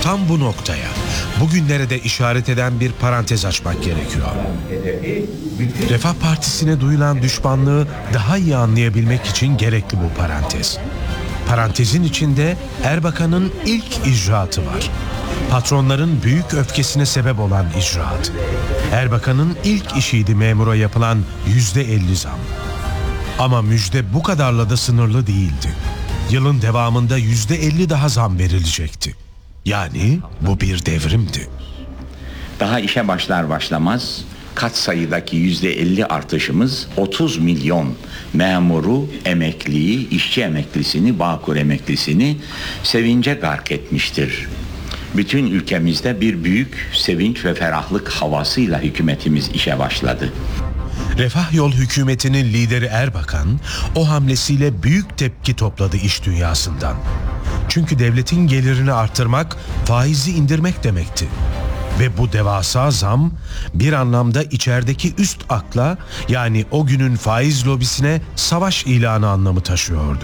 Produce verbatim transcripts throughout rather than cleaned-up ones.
tam bu noktaya, bugünlere de işaret eden bir parantez açmak gerekiyor. Refah Partisi'ne duyulan düşmanlığı daha iyi anlayabilmek için gerekli bu parantez. Parantezin içinde Erbakan'ın ilk icraatı var. Patronların büyük öfkesine sebep olan icraat. Erbakan'ın ilk işiydi memura yapılan yüzde elli zam. Ama müjde bu kadarla da sınırlı değildi. Yılın devamında yüzde elli daha zam verilecekti. Yani bu bir devrimdi. Daha işe başlar başlamaz kat sayıdaki yüzde elli artışımız otuz milyon memuru, emekliyi, işçi emeklisini, Bağkur emeklisini sevince gark etmiştir. Bütün ülkemizde bir büyük sevinç ve ferahlık havasıyla hükümetimiz işe başladı. Refah Yol hükümetinin lideri Erbakan o hamlesiyle büyük tepki topladı iş dünyasından. Çünkü devletin gelirini artırmak, faizi indirmek demekti. Ve bu devasa zam bir anlamda içerideki üst akla, yani o günün faiz lobisine savaş ilanı anlamı taşıyordu.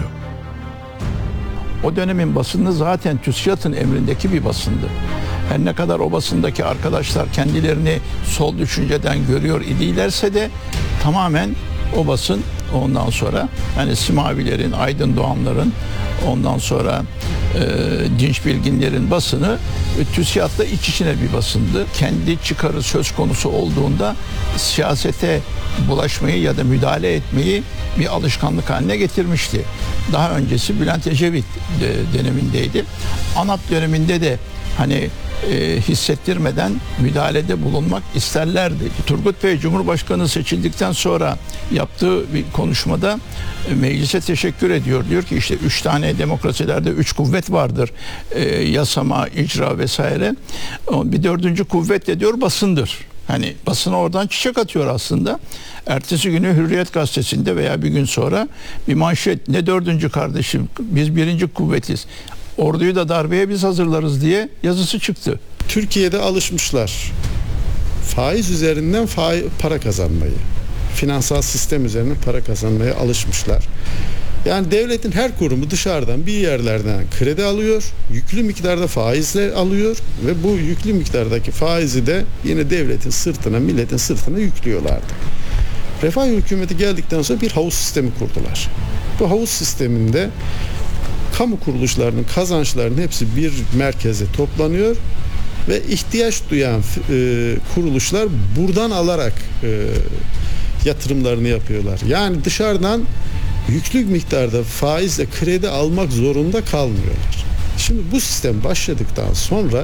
O dönemin basını zaten TÜSİAD'ın emrindeki bir basındı. Her ne kadar o basındaki arkadaşlar kendilerini sol düşünceden görüyor idilerse de tamamen o basın ondan sonra yani Simavilerin, Aydın Doğanların, ondan sonra e, Dinç Bilginlerin basını TÜSİAD'la iç içine bir basındı. Kendi çıkarı söz konusu olduğunda siyasete bulaşmayı ya da müdahale etmeyi bir alışkanlık haline getirmişti. Daha öncesi Bülent Ecevit dönemindeydi. ANAP döneminde de hani e, hissettirmeden müdahalede bulunmak isterlerdi. Turgut Bey Cumhurbaşkanı seçildikten sonra yaptığı bir konuşmada e, meclise teşekkür ediyor. Diyor ki işte üç tane demokrasilerde üç kuvvet vardır. E, yasama, icra vesaire. Bir dördüncü kuvvet de diyor basındır. Hani basına oradan çiçek atıyor aslında. Ertesi günü Hürriyet gazetesinde veya bir gün sonra bir manşet, ne dördüncü kardeşim, biz birinci kuvvetiz. Orduyu da darbeye biz hazırlarız diye yazısı çıktı. Türkiye'de alışmışlar faiz üzerinden faiz, para kazanmayı, finansal sistem üzerinden para kazanmaya alışmışlar. Yani devletin her kurumu dışarıdan bir yerlerden kredi alıyor, yüklü miktarda faizle alıyor ve bu yüklü miktardaki faizi de yine devletin sırtına, milletin sırtına yüklüyorlardı. Refah hükümeti geldikten sonra bir havuz sistemi kurdular. Bu havuz sisteminde kamu kuruluşlarının kazançlarının hepsi bir merkeze toplanıyor ve ihtiyaç duyan e, kuruluşlar buradan alarak e, yatırımlarını yapıyorlar. Yani dışarıdan yüklü miktarda faizle kredi almak zorunda kalmıyorlar. Şimdi bu sistem başladıktan sonra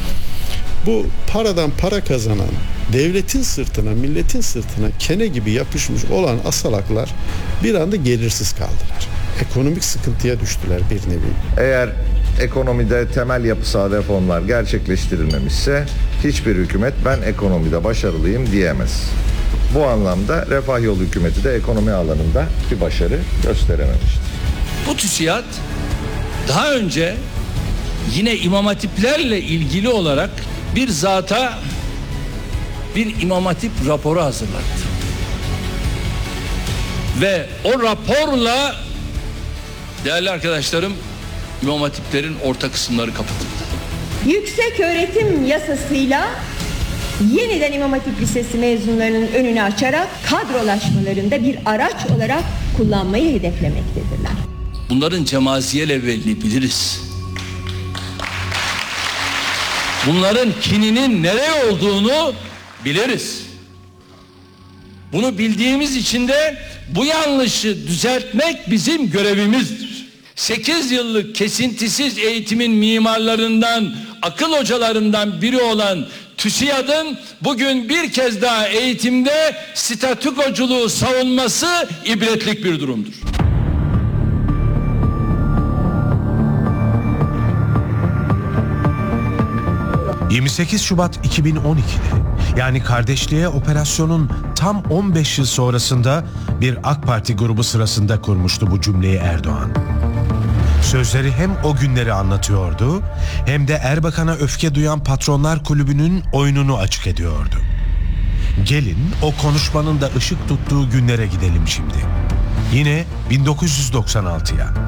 bu paradan para kazanan, devletin sırtına, milletin sırtına kene gibi yapışmış olan asalaklar bir anda gelirsiz kaldılar. Ekonomik sıkıntıya düştüler bir nevi. Eğer ekonomide temel yapısal reformlar gerçekleştirilmemişse hiçbir hükümet ben ekonomide başarılıyım diyemez. Bu anlamda Refah Yolu hükümeti de ekonomi alanında bir başarı gösterememiştir. Bu TÜSİAD daha önce yine imam hatiplerle ilgili olarak bir zata bir imam hatip raporu hazırlattı. Ve o raporla değerli arkadaşlarım imam hatiplerin orta kısımları kapatıldı. Yüksek öğretim yasasıyla yeniden İmam Hatip Lisesi mezunlarının önünü açarak kadrolaşmalarında bir araç olarak kullanmayı hedeflemektedirler. Bunların cemaziyel evvelini biliriz. Bunların kininin nereye olduğunu biliriz. Bunu bildiğimiz için de bu yanlışı düzeltmek bizim görevimizdir. sekiz yıllık kesintisiz eğitimin mimarlarından, akıl hocalarından biri olan TÜSİAD'ın bugün bir kez daha eğitimde statükoculuğu savunması ibretlik bir durumdur. yirmi sekiz Şubat iki bin on ikide yani Kardeşliğe operasyonun tam on beş yıl sonrasında bir AK Parti grubu sırasında kurmuştu bu cümleyi Erdoğan. Sözleri hem o günleri anlatıyordu hem de Erbakan'a öfke duyan Patronlar Kulübü'nün oyununu açık ediyordu. Gelin o konuşmanın da ışık tuttuğu günlere gidelim şimdi. Yine bin dokuz yüz doksan altıya.